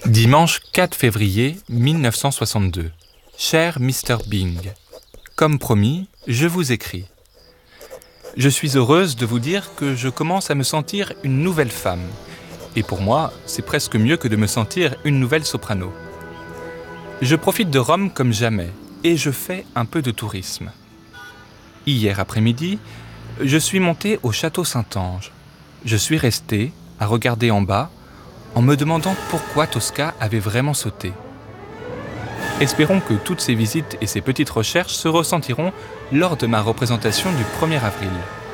Dimanche 4 février 1962. Cher Mr. Bing, comme promis, je vous écris. Je suis heureuse de vous dire que je commence à me sentir une nouvelle femme. Et pour moi, c'est presque mieux que de me sentir une nouvelle soprano. Je profite de Rome comme jamais et je fais un peu de tourisme. Hier après-midi, je suis monté au château Saint-Ange. Je suis resté à regarder en bas en me demandant pourquoi Tosca avait vraiment sauté. Espérons que toutes ces visites et ces petites recherches se ressentiront lors de ma représentation du 1er avril.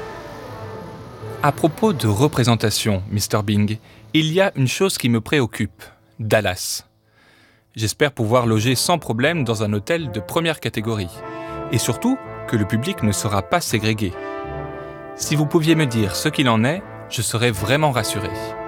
À propos de représentation, Mr. Bing, il y a une chose qui me préoccupe, Dallas. J'espère pouvoir loger sans problème dans un hôtel de première catégorie. Et surtout, que le public ne sera pas ségrégué. Si vous pouviez me dire ce qu'il en est, je serais vraiment rassuré.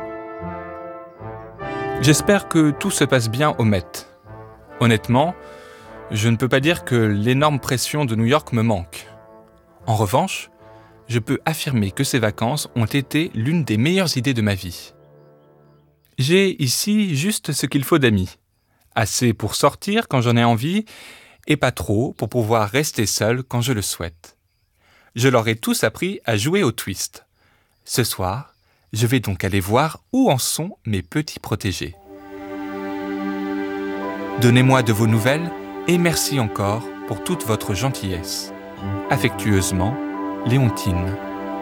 J'espère que tout se passe bien au Met. Honnêtement, je ne peux pas dire que l'énorme pression de New York me manque. En revanche, je peux affirmer que ces vacances ont été l'une des meilleures idées de ma vie. J'ai ici juste ce qu'il faut d'amis. Assez pour sortir quand j'en ai envie et pas trop pour pouvoir rester seul quand je le souhaite. Je leur ai tous appris à jouer au twist. Ce soir, je vais donc aller voir où en sont mes petits protégés. Donnez-moi de vos nouvelles et merci encore pour toute votre gentillesse. Affectueusement, Léontine.